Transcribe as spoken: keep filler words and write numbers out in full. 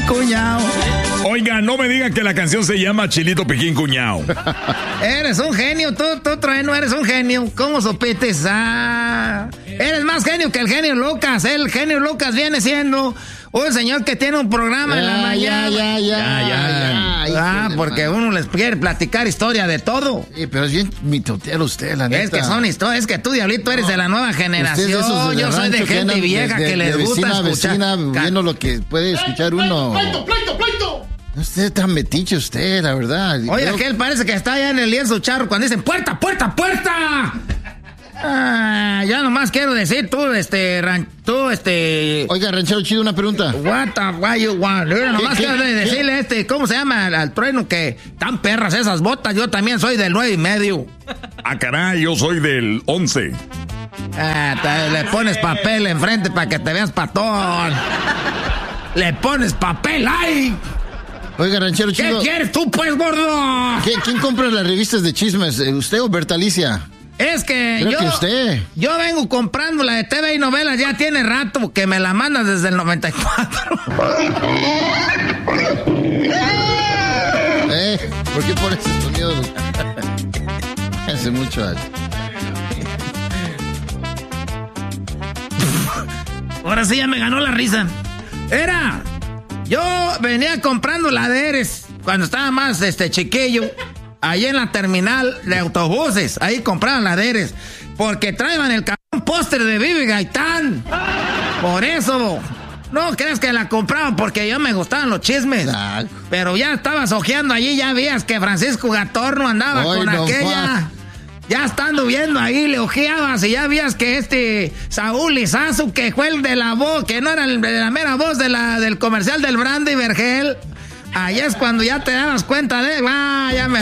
cuñao. Oiga, no me digan que la canción se llama Chilito Piquín Cuñao. Eres un genio, tú, tú, Trueno, eres un genio. ¿Cómo sopetes? Ah, eres más genio que el genio Lucas. El genio Lucas viene siendo un señor que tiene un programa ya, en la mañana. Ya, ya, ya, ya, ya, ya. ya. Ah, porque uno les quiere platicar historia de todo. Sí, pero es bien mitotero usted, la neta. Es que son historias, es que tú, Diablito, eres no. de la nueva generación. De yo soy de gente vieja de, de, que les de gusta vecina, escuchar. Vecina, viendo lo que puede escuchar uno. ¡Pleito, pleito, pleito! No esté tan metiche usted, la verdad. Oye, Pero... aquel parece que está allá en el lienzo charro cuando dicen ¡puerta, puerta, puerta! Ah, ya nomás quiero decir, tú, este, ran, tú, este... Oiga, ranchero chido, una pregunta. What the, why you want? Yo nomás quiero ¿qué? decirle, este, ¿cómo se llama al, al Trueno? Que tan perras esas botas, yo también soy del nueve y medio. Ah, caray, yo soy del once. Ah, te, le pones papel enfrente para que te veas patón. Le pones papel ahí. Oiga, ranchero chido. ¿Qué quieres tú, pues, gordo? ¿Qué, ¿Quién compra las revistas de chismes? ¿Usted o Bertalicia? Es que Creo yo, que usted. yo vengo comprando la de T V y novelas, ya tiene rato que me la mandas desde el noventa y cuatro. ¿Eh? ¿Por qué por ese sonido? Hace mucho. Ahora sí ya me ganó la risa. Era, yo venía comprando la de Eres cuando estaba más este chiquillo. Ahí en la terminal de autobuses, ahí compraban la de Eres, porque traían el cabrón póster de Vivi Gaitán. Por eso, no crees que la compraban porque yo me gustaban los chismes. Ah. Pero ya estabas ojeando allí, ya veías que Francisco Gatorno andaba Ay, con no, aquella. Pa. Ya estando viendo ahí, le ojeabas y ya vías que este Saúl Lizazo, que fue el de la voz, que no era el de la mera voz de la, del comercial del Brandy Vergel. Ahí es cuando ya te dabas cuenta de, ah, ya me